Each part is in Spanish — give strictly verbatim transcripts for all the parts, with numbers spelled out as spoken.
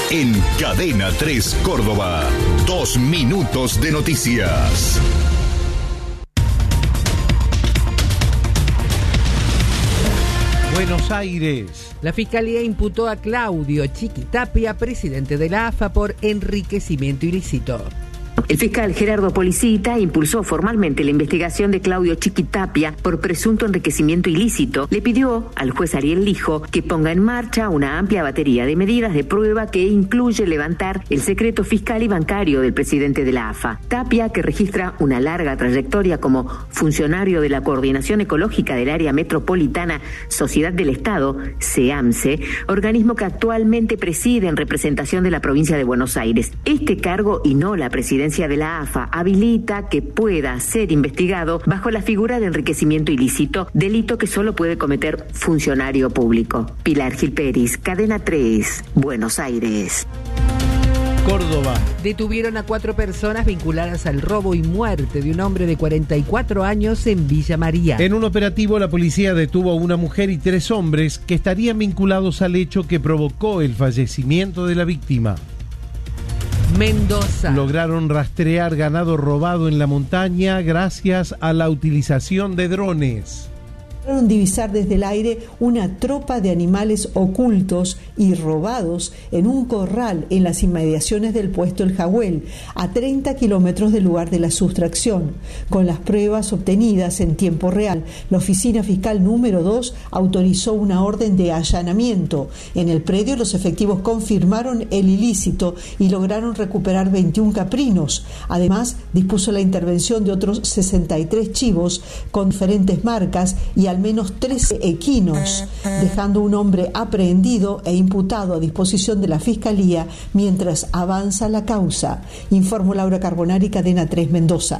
En Cadena tres Córdoba, dos minutos de noticias. Buenos Aires. La Fiscalía imputó a Claudio Chiquitapia, presidente de la A F A, por enriquecimiento ilícito. El fiscal Gerardo Policita impulsó formalmente la investigación de Claudio Chiquitapia por presunto enriquecimiento ilícito. Le pidió al juez Ariel Lijo que ponga en marcha una amplia batería de medidas de prueba que incluye levantar el secreto fiscal y bancario del presidente de la A F A. Tapia, que registra una larga trayectoria como funcionario de la Coordinación Ecológica del Área Metropolitana Sociedad del Estado, SEAMSE, organismo que actualmente preside en representación de la provincia de Buenos Aires. Este cargo y no la presidencia de la A F A habilita que pueda ser investigado bajo la figura de enriquecimiento ilícito, delito que solo puede cometer funcionario público. Pilar Gil Pérez, Cadena tres, Buenos Aires. Córdoba. Detuvieron a cuatro personas vinculadas al robo y muerte de un hombre de cuarenta y cuatro años en Villa María. En un operativo, la policía detuvo a una mujer y tres hombres que estarían vinculados al hecho que provocó el fallecimiento de la víctima. Mendoza. Lograron rastrear ganado robado en la montaña gracias a la utilización de drones. Lograron divisar desde el aire una tropa de animales ocultos y robados en un corral en las inmediaciones del puesto El Jagüel, a treinta kilómetros del lugar de la sustracción. Con las pruebas obtenidas en tiempo real, la Oficina Fiscal número dos autorizó una orden de allanamiento. En el predio, los efectivos confirmaron el ilícito y lograron recuperar veintiún caprinos. Además, dispuso la intervención de otros sesenta y tres chivos con diferentes marcas y al menos trece equinos, dejando un hombre aprehendido e imputado a disposición de la Fiscalía mientras avanza la causa. Informó Laura Carbonari, Cadena tres, Mendoza.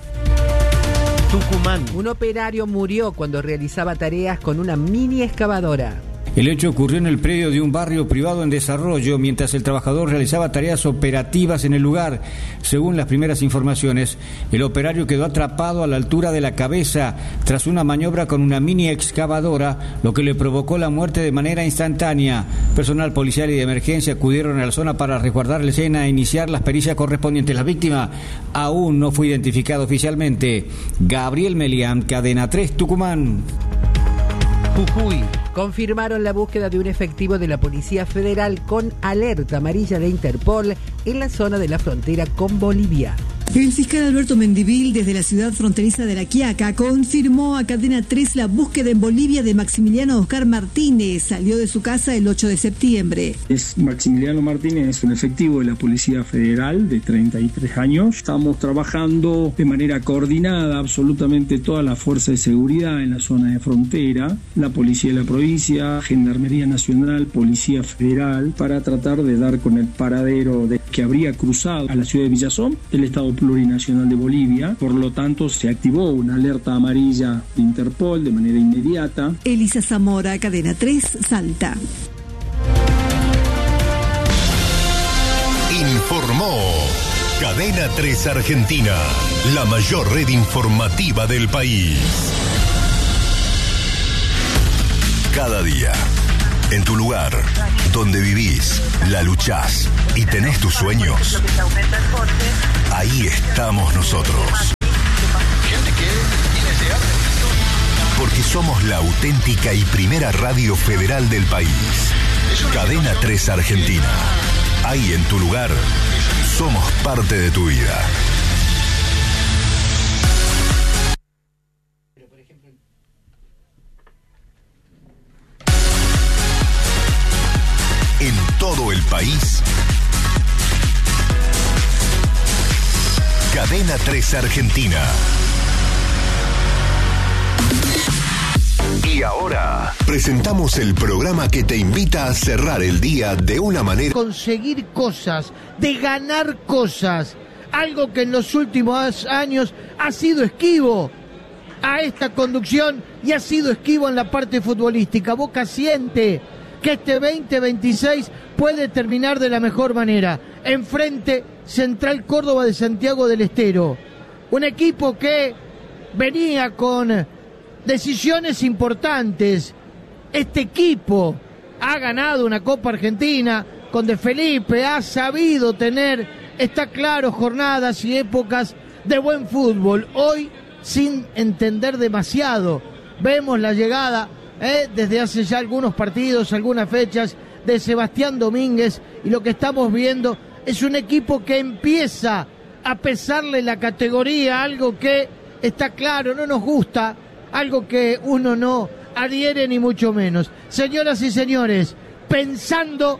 Tucumán. Un operario murió cuando realizaba tareas con una mini excavadora. El hecho ocurrió en el predio de un barrio privado en desarrollo mientras el trabajador realizaba tareas operativas en el lugar. Según las primeras informaciones, el operario quedó atrapado a la altura de la cabeza tras una maniobra con una mini excavadora, lo que le provocó la muerte de manera instantánea. Personal policial y de emergencia acudieron a la zona para resguardar la escena e iniciar las pericias correspondientes. La víctima aún no fue identificada oficialmente. Gabriel Melián, Cadena tres, Tucumán. Jujuy. Confirmaron la búsqueda de un efectivo de la Policía Federal con alerta amarilla de Interpol en la zona de la frontera con Bolivia. El fiscal Alberto Mendivil, desde la ciudad fronteriza de La Quiaca, confirmó a Cadena tres la búsqueda en Bolivia de Maximiliano Oscar Martínez. Salió de su casa el ocho de septiembre. Es Maximiliano Martínez, es un efectivo de la Policía Federal de treinta y tres años. Estamos trabajando de manera coordinada absolutamente toda la fuerza de seguridad en la zona de frontera, la Policía de la Provincia, Gendarmería Nacional, Policía Federal, para tratar de dar con el paradero de que habría cruzado a la ciudad de Villazón, el Estado Plurinacional de Bolivia. Por lo tanto, se activó una alerta amarilla de Interpol de manera inmediata. Elisa Zamora, Cadena tres, Salta. Informó Cadena tres Argentina, la mayor red informativa del país. Cada día, en tu lugar, donde vivís, la luchás y tenés tus sueños, ahí estamos nosotros. Porque somos la auténtica y primera radio federal del país. Cadena tres Argentina. Ahí en tu lugar, somos parte de tu vida. En todo el país, Cadena tres Argentina. Y ahora presentamos el programa que te invita a cerrar el día de una manera... Conseguir cosas, de ganar cosas, algo que en los últimos años ha sido esquivo a esta conducción y ha sido esquivo en la parte futbolística. Boca siente que este veinte veintiséis puede terminar de la mejor manera. Enfrente, Central Córdoba de Santiago del Estero. Un equipo que venía con decisiones importantes. Este equipo ha ganado una Copa Argentina con De Felipe, ha sabido tener, está claro, jornadas y épocas de buen fútbol. Hoy, sin entender demasiado, vemos la llegada eh, desde hace ya algunos partidos, algunas fechas, de Sebastián Domínguez, y lo que estamos viendo es un equipo que empieza a pesarle la categoría, algo que está claro, no nos gusta, algo que uno no adhiere ni mucho menos. Señoras y señores, pensando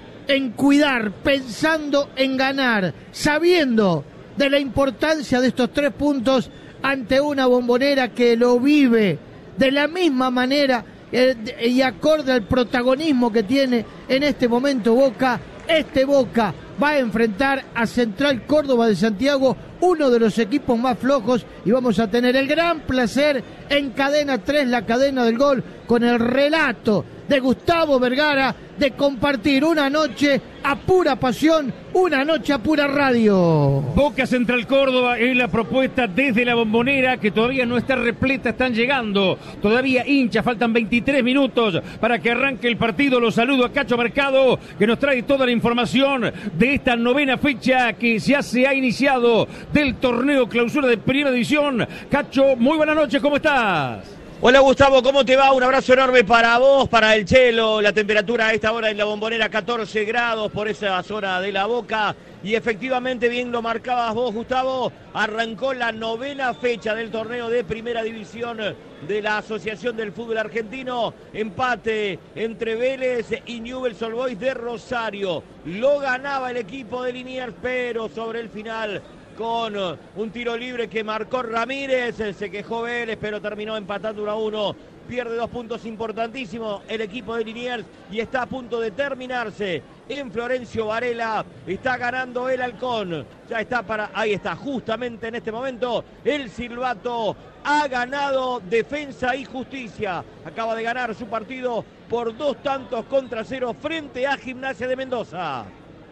en cuidar, pensando en ganar, sabiendo de la importancia de estos tres puntos ante una Bombonera que lo vive de la misma manera eh, y acorde al protagonismo que tiene en este momento Boca. Este Boca va a enfrentar a Central Córdoba de Santiago, uno de los equipos más flojos, y vamos a tener el gran placer en Cadena tres, la cadena del gol, con el relato de Gustavo Vergara, de compartir una noche a pura pasión, una noche a pura radio. Boca Central Córdoba es la propuesta desde la Bombonera, que todavía no está repleta, están llegando todavía hinchas, faltan veintitrés minutos para que arranque el partido. Los saludo a Cacho Mercado, que nos trae toda la información de esta novena fecha que ya se ha iniciado del torneo clausura de Primera División. Cacho, muy buenas noches, ¿cómo estás? Hola Gustavo, ¿cómo te va? Un abrazo enorme para vos, para el Chelo. La temperatura a esta hora en la Bombonera, catorce grados por esa zona de la Boca. Y efectivamente, bien lo marcabas vos, Gustavo, arrancó la novena fecha del torneo de Primera División de la Asociación del Fútbol Argentino. Empate entre Vélez y Newell's Old Boys de Rosario. Lo ganaba el equipo de Liniers, pero sobre el final, con un tiro libre que marcó Ramírez, se quejó Vélez, pero terminó empatando uno a uno. Pierde dos puntos importantísimos el equipo de Liniers y está a punto de terminarse en Florencio Varela. Está ganando el Halcón. Ya está para, ahí está, justamente en este momento, el silbato. Ha ganado Defensa y Justicia. Acaba de ganar su partido por dos tantos contra cero frente a Gimnasia de Mendoza.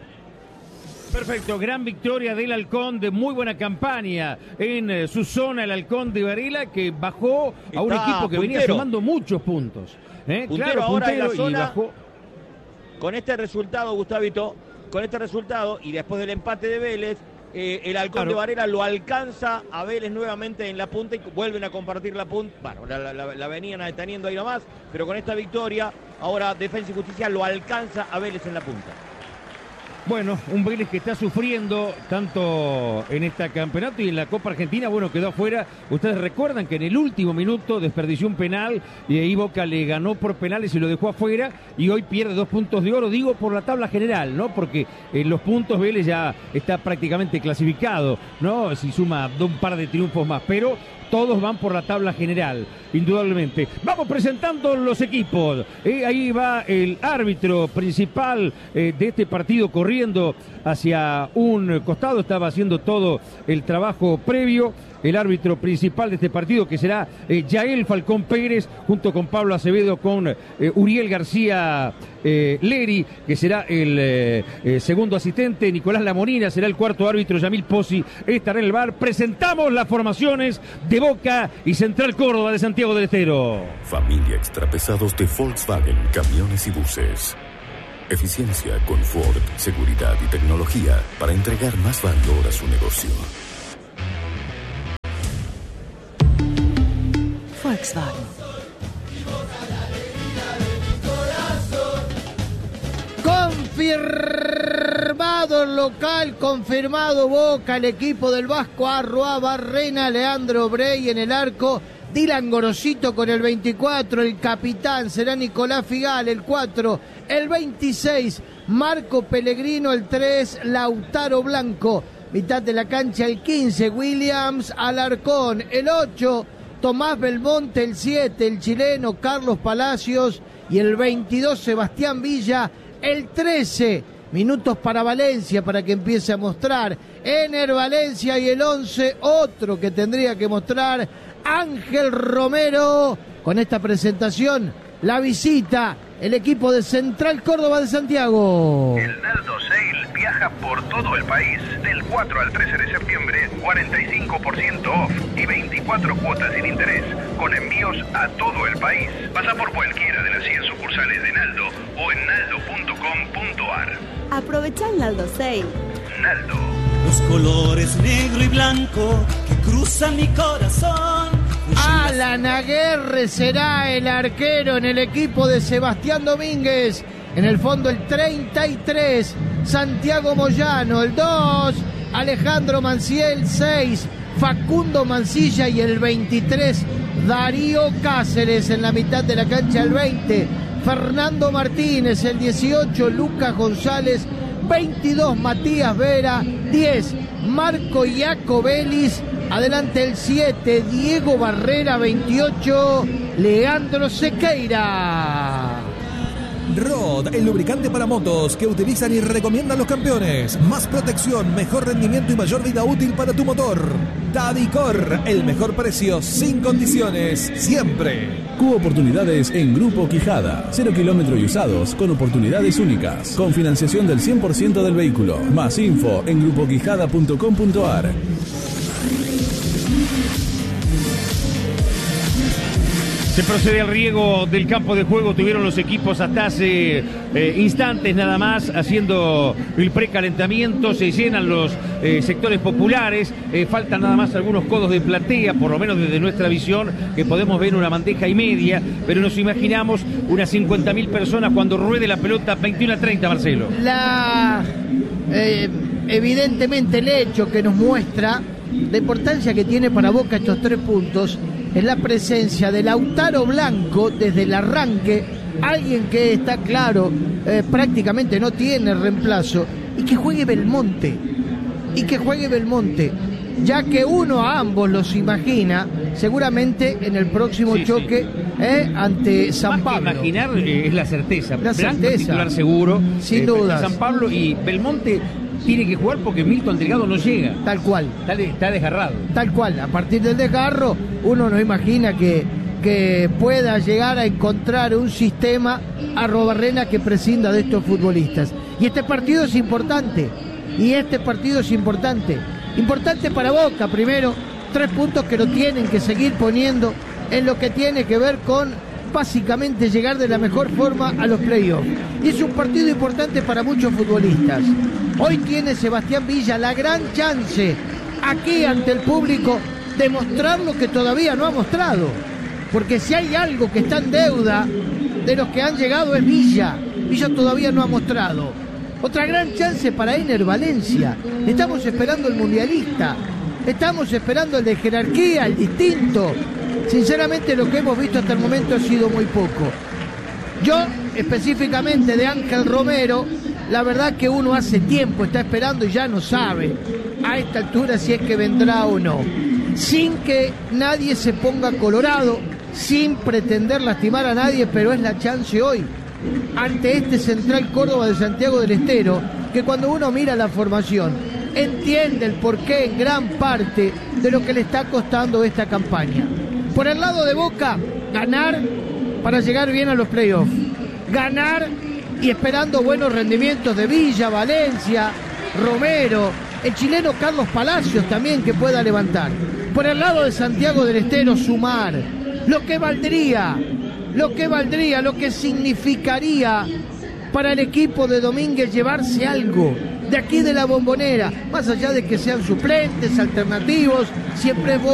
Perfecto, gran victoria del Halcón, de muy buena campaña en eh, su zona, el Halcón de Varela, que bajó a un Está equipo que puntero. venía sumando muchos puntos. ¿eh? Puntero Claro, ahora puntero en la zona, y bajó. Con este resultado, Gustavito, con este resultado y después del empate de Vélez, eh, el Halcón Claro. de Varela lo alcanza a Vélez nuevamente en la punta y vuelven a compartir la punta. Bueno, la, la, la venían teniendo ahí nomás, pero con esta victoria, ahora Defensa y Justicia lo alcanza a Vélez en la punta. Bueno, un Vélez que está sufriendo tanto en este campeonato y en la Copa Argentina. Bueno, quedó afuera. Ustedes recuerdan que en el último minuto desperdició un penal y ahí Boca le ganó por penales y lo dejó afuera, y hoy pierde dos puntos de oro. Digo por la tabla general, ¿no? Porque en los puntos Vélez ya está prácticamente clasificado, ¿no? Si suma un par de triunfos más, pero todos van por la tabla general, indudablemente. Vamos presentando los equipos. Eh, ahí va el árbitro principal eh, de este partido corriendo hacia un costado. Estaba haciendo todo el trabajo previo. El árbitro principal de este partido, que será eh, Yael Falcón Pérez, junto con Pablo Acevedo, con eh, Uriel García eh, Leri, que será el eh, eh, segundo asistente. Nicolás Lamonina será el cuarto árbitro. Yamil Pozzi estará en el bar. Presentamos las formaciones de Boca y Central Córdoba de Santiago del Estero. Familia Extrapesados de Volkswagen, camiones y buses. Eficiencia, confort, seguridad y tecnología para entregar más valor a su negocio. Volkswagen. Confirmado el local, confirmado Boca, el equipo del Vasco Arroa Barrena, Leandro Brey en el arco, Dylan Gorosito con el veinticuatro, el capitán será Nicolás Figal, el cuatro, el veintiséis, Marco Pellegrino, el tres, Lautaro Blanco, mitad de la cancha el quince, Williams Alarcón, el ocho, Tomás Belmonte, el siete, el chileno Carlos Palacios, y el veintidós, Sebastián Villa, el trece, minutos para Valencia para que empiece a mostrar Ener Valencia, y el once, otro que tendría que mostrar Ángel Romero. Con esta presentación, la visita, el equipo de Central Córdoba de Santiago. El Naldo Sale viaja por todo el país del cuatro al trece de septiembre cuarenta y cinco por ciento off y veinticuatro cuotas sin interés, con envíos a todo el país. Pasa por cualquiera de las cien sucursales de Naldo o en naldo punto com punto ar. Aprovecha el Naldo Sale. Naldo. Los colores negro y blanco que cruzan mi corazón. Alan Aguerre será el arquero en el equipo de Sebastián Domínguez. En el fondo el treinta y tres, Santiago Moyano, el dos, Alejandro Manciel, seis, Facundo Mancilla y el veintitrés, Darío Cáceres. En la mitad de la cancha el veinte, Fernando Martínez, el dieciocho, Lucas González, veintidós, Matías Vera, diez, Marco Iacobelis, adelante el siete, Diego Barrera, veintiocho, Leandro Sequeira. Rod, el lubricante para motos que utilizan y recomiendan los campeones. Más protección, mejor rendimiento y mayor vida útil para tu motor. Dadicor, el mejor precio sin condiciones, siempre. Cubo oportunidades en Grupo Quijada. Cero kilómetros y usados con oportunidades únicas. Con financiación del cien por ciento del vehículo. Más info en grupo quijada punto com punto ar. Se procede al riego del campo de juego. Tuvieron los equipos hasta hace eh, instantes nada más haciendo el precalentamiento. Se llenan los eh, sectores populares. Eh, faltan nada más algunos codos de platea, por lo menos desde nuestra visión, que podemos ver una bandeja y media. Pero nos imaginamos unas cincuenta mil personas cuando ruede la pelota. Veintiuno a treinta, Marcelo. La, eh, evidentemente el hecho que nos muestra la importancia que tiene para Boca estos tres puntos es la presencia de Lautaro Blanco desde el arranque, alguien que está claro, eh, prácticamente no tiene reemplazo, y que juegue Belmonte, y que juegue Belmonte, ya que uno a ambos los imagina seguramente en el próximo sí, choque sí. Eh, ante San Más Pablo. Que imaginar eh, es la certeza, la Blanco certeza. Titular seguro, sin eh, dudas. San Pablo y Belmonte tiene que jugar porque Milton Delgado no llega. Tal cual. Está, de, está desgarrado. Tal cual. A partir del desgarro, uno no imagina que, que pueda llegar a encontrar un sistema a Robarrena que prescinda de estos futbolistas. Y este partido es importante. Y este partido es importante. Importante para Boca, primero. Tres puntos que lo tienen que seguir poniendo en lo que tiene que ver con básicamente llegar de la mejor forma a los playoffs. Y es un partido importante para muchos futbolistas. Hoy tiene Sebastián Villa la gran chance aquí ante el público de mostrar lo que todavía no ha mostrado. Porque si hay algo que está en deuda de los que han llegado es Villa. Villa todavía no ha mostrado. Otra gran chance para Ener Valencia. Estamos esperando el mundialista. Estamos esperando el de jerarquía, el distinto. Sinceramente lo que hemos visto hasta el momento ha sido muy poco. Yo, específicamente de Ángel Romero, la verdad que uno hace tiempo está esperando y ya no sabe a esta altura si es que vendrá o no. Sin que nadie se ponga colorado, sin pretender lastimar a nadie, pero es la chance hoy. Ante este Central Córdoba de Santiago del Estero, que cuando uno mira la formación, entiende el porqué en gran parte de lo que le está costando esta campaña. Por el lado de Boca, ganar para llegar bien a los playoffs. Ganar y esperando buenos rendimientos de Villa, Valencia, Romero, el chileno Carlos Palacios también que pueda levantar. Por el lado de Santiago del Estero, sumar lo que valdría, lo que valdría, lo que significaría para el equipo de Domínguez llevarse algo de aquí de la Bombonera, más allá de que sean suplentes, alternativos, siempre es